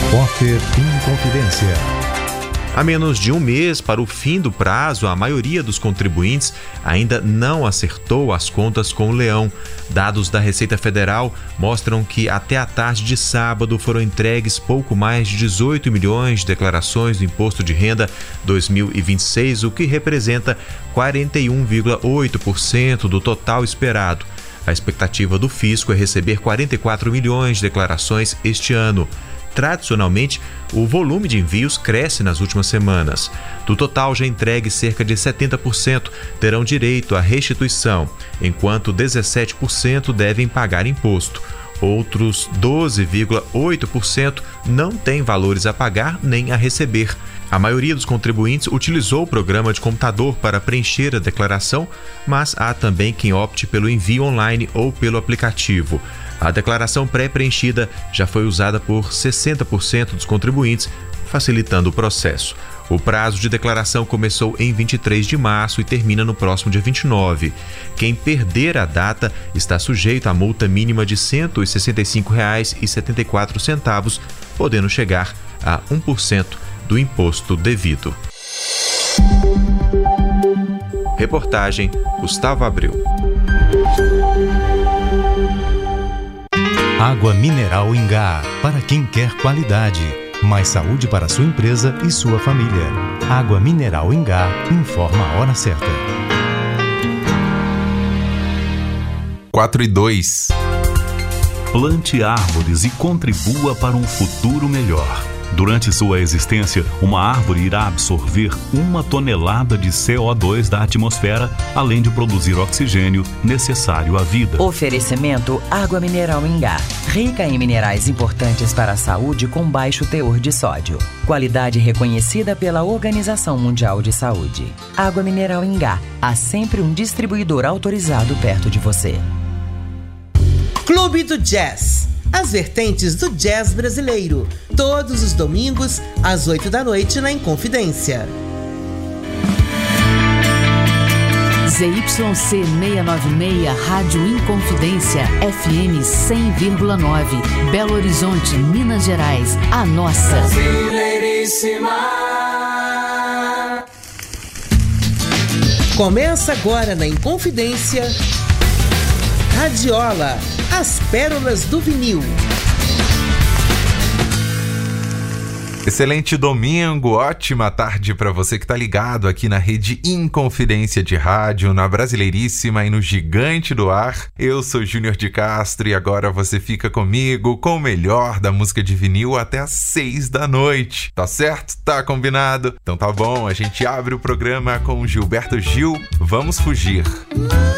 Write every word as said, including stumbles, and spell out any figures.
Repórter Inconfidência. A menos de um mês para o fim do prazo, a maioria dos contribuintes ainda não acertou as contas com o Leão. Dados da Receita Federal mostram que até a tarde de sábado foram entregues pouco mais de dezoito milhões de declarações do Imposto de Renda dois mil e vinte e seis, o que representa quarenta e um vírgula oito por cento do total esperado. A expectativa do fisco é receber quarenta e quatro milhões de declarações este ano. Tradicionalmente, o volume de envios cresce nas últimas semanas. Do total já entregue, cerca de setenta por cento terão direito à restituição, enquanto dezessete por cento devem pagar imposto. Outros doze vírgula oito por cento não têm valores a pagar nem a receber. A maioria dos contribuintes utilizou o programa de computador para preencher a declaração, mas há também quem opte pelo envio online ou pelo aplicativo. A declaração pré-preenchida já foi usada por sessenta por cento dos contribuintes, facilitando o processo. O prazo de declaração começou em vinte e três de março e termina no próximo dia vinte e nove. Quem perder a data está sujeito à multa mínima de cento e sessenta e cinco reais e setenta e quatro centavos, podendo chegar a um por cento do imposto devido. Reportagem Gustavo Abreu. Água mineral Ingá, para quem quer qualidade. Mais saúde para sua empresa e sua família. Água mineral Ingá, informa a hora certa. quatro e dois. Plante árvores e contribua para um futuro melhor. Durante sua existência, uma árvore irá absorver uma tonelada de C O dois da atmosfera, além de produzir oxigênio necessário à vida. Oferecimento Água Mineral Ingá, rica em minerais importantes para a saúde com baixo teor de sódio. Qualidade reconhecida pela Organização Mundial de Saúde. Água Mineral Ingá, há sempre um distribuidor autorizado perto de você. Clube do Jazz. As vertentes do jazz brasileiro, todos os domingos, às oito da noite, na Inconfidência. Z Y C seiscentos e noventa e seis, Rádio Inconfidência, F M cem vírgula nove, Belo Horizonte, Minas Gerais, a nossa. Brasileiríssima. Começa agora na Inconfidência, Radiola, as pérolas do vinil. Excelente domingo, ótima tarde para você que tá ligado aqui na rede Inconfidência de Rádio, na Brasileiríssima e no Gigante do Ar. Eu sou Júnior de Castro e agora você fica comigo com o melhor da música de vinil até às seis da noite. Tá certo? Tá combinado? Então tá bom, a gente abre o programa com Gilberto Gil, Vamos Fugir.